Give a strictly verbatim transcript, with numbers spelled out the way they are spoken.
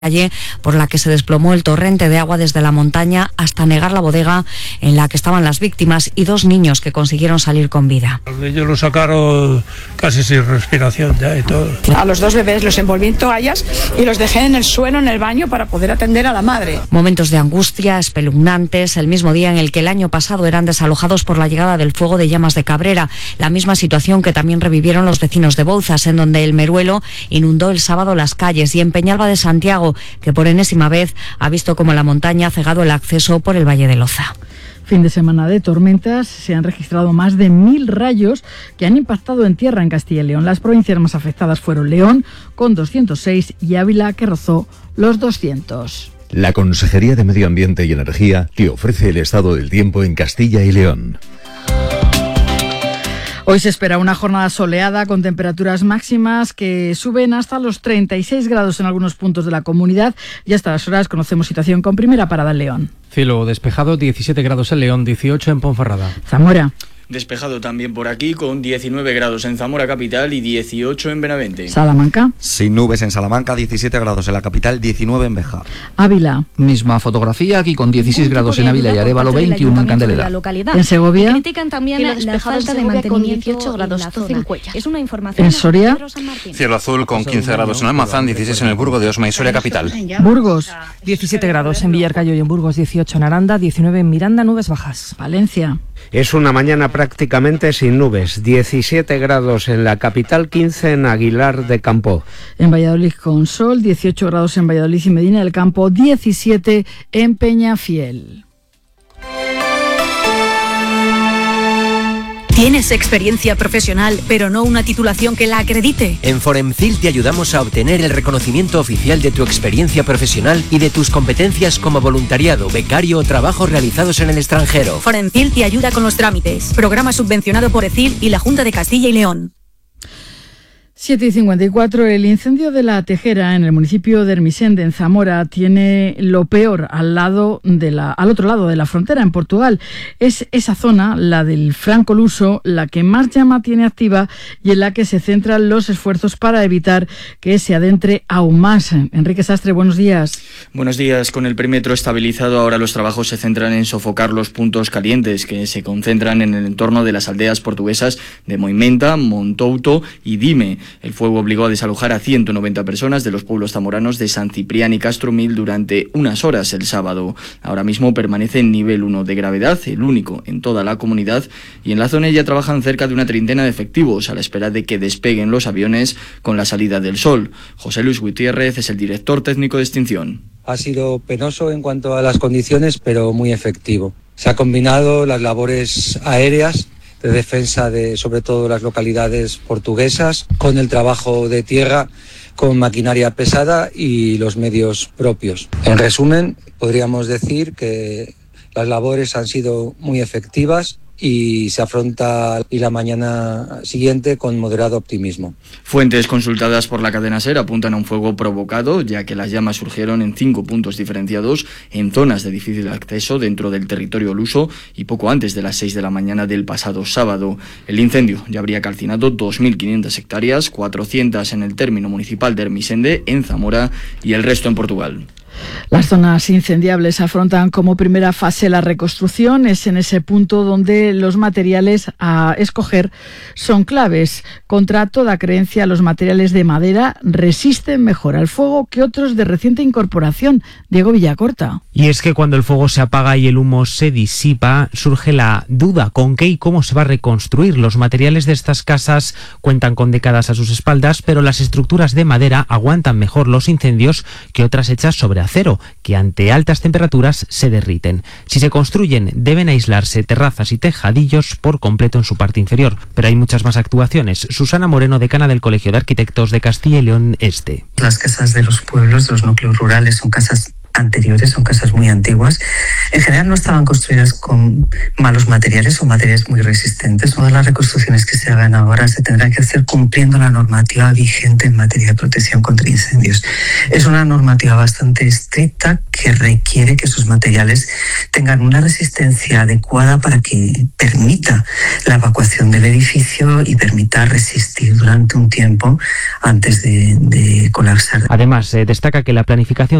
calle por la que se desplomó el torrente de agua desde la montaña hasta anegar la bodega en la que estaban las víctimas y dos niños que consiguieron salir con vida. Los niños los sacaron casi sin respiración ya y todo. A los dos bebés los envolví en toallas y los dejé en el suelo en el baño para poder atender a la madre. Momentos de angustia espeluznantes el mismo día en el que el año pasado eran desalojados por la llegada del fuego de llamas de Cabrera, la misma situación que también revivieron los vecinos de Bouzas, en donde el Meruelo inundó el sábado las calles, y en Peñalba de Santiago, que por enésima vez ha visto como la montaña ha cegado el acceso por el Valle de Loza. Fin de semana de tormentas, se han registrado más de mil rayos que han impactado en tierra en Castilla y León. Las provincias más afectadas fueron León, con doscientos seis, y Ávila, que rozó los doscientos. La Consejería de Medio Ambiente y Energía te ofrece el estado del tiempo en Castilla y León. Hoy se espera una jornada soleada con temperaturas máximas que suben hasta los treinta y seis grados en algunos puntos de la comunidad, y hasta las horas conocemos situación con primera parada en León. Cielo despejado, diecisiete grados en León, dieciocho en Ponferrada. Zamora. Despejado también por aquí, con diecinueve grados en Zamora capital y dieciocho en Benavente. Salamanca. Sin nubes en Salamanca, diecisiete grados en la capital, diecinueve en Béjar. Ávila. Misma fotografía aquí con dieciséis grados en Ávila y Arévalo, veintiuno en Candelera. En Segovia. Critican también la, la falta de mantenimiento dieciocho grados en Cuellar. Es una información. En Soria. Cielo azul con quince grados en Almazán, dieciséis en el Burgo de Osma y Soria capital. Burgos. diecisiete grados en Villarcayo y en Burgos, dieciocho en Aranda, diecinueve en Miranda, nubes bajas. Valencia. Es una mañana prácticamente sin nubes, diecisiete grados en la capital, quince en Aguilar de Campo. En Valladolid con sol, dieciocho grados en Valladolid y Medina del Campo, diecisiete en Peñafiel. ¿Tienes experiencia profesional, pero no una titulación que la acredite? En Foremcil te ayudamos a obtener el reconocimiento oficial de tu experiencia profesional y de tus competencias como voluntariado, becario o trabajos realizados en el extranjero. Foremcil te ayuda con los trámites. Programa subvencionado por ECIL y la Junta de Castilla y León. siete y cincuenta y cuatro, el incendio de la Tejera en el municipio de Ermesinde, en Zamora, tiene lo peor al lado de la, al otro lado de la frontera, en Portugal. Es esa zona, la del Franco Luso, la que más llama tiene activa y en la que se centran los esfuerzos para evitar que se adentre aún más. Enrique Sastre, buenos días. Buenos días. Con el perímetro estabilizado, ahora los trabajos se centran en sofocar los puntos calientes que se concentran en el entorno de las aldeas portuguesas de Moimenta, Montouto y Dime. El fuego obligó a desalojar a ciento noventa personas de los pueblos zamoranos de San Ciprián y Castromil durante unas horas el sábado. Ahora mismo permanece en nivel uno de gravedad, el único en toda la comunidad, y en la zona ya trabajan cerca de una treintena de efectivos a la espera de que despeguen los aviones con la salida del sol. José Luis Gutiérrez es el director técnico de extinción. Ha sido penoso en cuanto a las condiciones, pero muy efectivo. Se han combinado las labores aéreas de defensa de sobre todo las localidades portuguesas, con el trabajo de tierra, con maquinaria pesada y los medios propios. En resumen, podríamos decir que las labores han sido muy efectivas y se afronta y la mañana siguiente con moderado optimismo. Fuentes consultadas por la cadena SER apuntan a un fuego provocado, ya que las llamas surgieron en cinco puntos diferenciados en zonas de difícil acceso dentro del territorio luso y poco antes de las seis de la mañana del pasado sábado. El incendio ya habría calcinado dos mil quinientas hectáreas, cuatrocientas en el término municipal de Ermesinde, en Zamora, y el resto en Portugal. Las zonas incendiables afrontan como primera fase la reconstrucción. Es en ese punto donde los materiales a escoger son claves. Contra toda creencia, los materiales de madera resisten mejor al fuego que otros de reciente incorporación. Diego Villacorta. Y es que cuando el fuego se apaga y el humo se disipa, surge la duda con qué y cómo se va a reconstruir. Los materiales de estas casas cuentan con décadas a sus espaldas, pero las estructuras de madera aguantan mejor los incendios que otras hechas sobre acero, que ante altas temperaturas se derriten. Si se construyen, deben aislarse terrazas y tejadillos por completo en su parte inferior. Pero hay muchas más actuaciones. Susana Moreno, decana del Colegio de Arquitectos de Castilla y León Este. Las casas de los pueblos, de los núcleos rurales, son casas anteriores, son casas muy antiguas. En general no estaban construidas con malos materiales o materiales muy resistentes. Todas las reconstrucciones que se hagan ahora se tendrán que hacer cumpliendo la normativa vigente en materia de protección contra incendios. Es una normativa bastante estricta que requiere que sus materiales tengan una resistencia adecuada para que permita la evacuación del edificio y permita resistir durante un tiempo antes de, de colapsar. Además, se destaca que la planificación